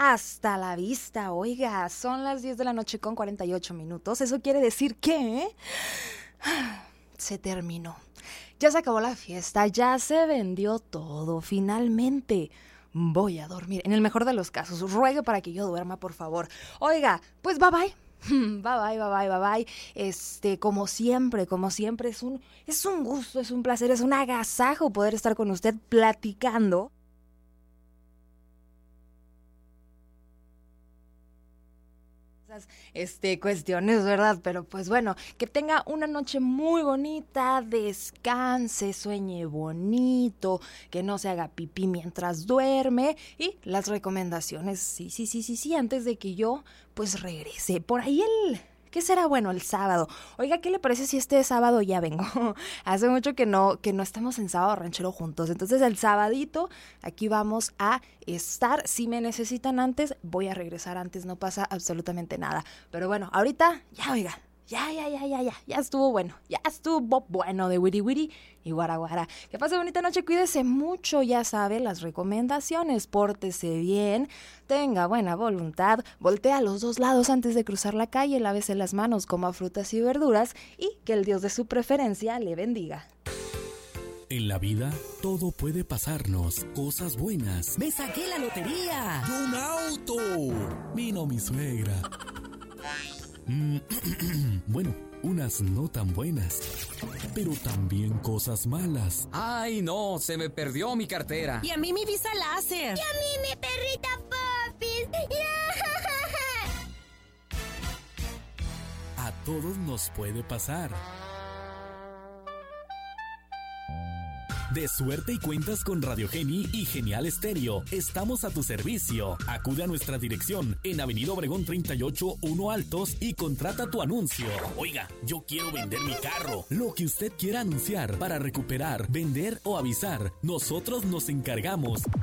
hasta la vista. Oiga, son las 10 de la noche con 48 minutos. Eso quiere decir que se terminó. Ya se acabó la fiesta, ya se vendió todo, finalmente. Voy a dormir, en el mejor de los casos. Ruegue para que yo duerma, por favor. Oiga, pues bye bye. Bye bye. Como siempre, es un gusto, es un placer, es un agasajo poder estar con usted platicando. Cuestiones, ¿verdad? Pero pues bueno, que tenga una noche muy bonita, descanse, sueñe bonito, que no se haga pipí mientras duerme y las recomendaciones, sí, antes de que yo pues regrese. Por ahí ¿qué será bueno el sábado? Oiga, ¿qué le parece si este sábado ya vengo? Hace mucho que no estamos en Sábado Ranchero juntos. Entonces el sabadito aquí vamos a estar. Si me necesitan antes, voy a regresar antes. No pasa absolutamente nada. Pero bueno, ahorita ya, oiga. Ya estuvo bueno. Ya estuvo bueno de Wiri Wiri y Guaraguara. Que pase bonita noche, cuídese mucho, ya sabe las recomendaciones. Pórtese bien, tenga buena voluntad, voltee a los dos lados antes de cruzar la calle, lávese las manos, coma frutas y verduras y que el Dios de su preferencia le bendiga. En la vida, todo puede pasarnos. Cosas buenas. ¡Me saqué la lotería! ¡Y un auto! Vino mi suegra. Bueno, unas no tan buenas, pero también cosas malas. ¡Ay, no! Se me perdió mi cartera. Y a mí mi visa láser. Y a mí mi perrita Popis. A todos nos puede pasar. De suerte y cuentas con Radio Geni y Genial Estéreo. Estamos a tu servicio. Acude a nuestra dirección en Avenida Obregón 38, 1 Altos y contrata tu anuncio. Oiga, yo quiero vender mi carro. Lo que usted quiera anunciar para recuperar, vender o avisar, nosotros nos encargamos.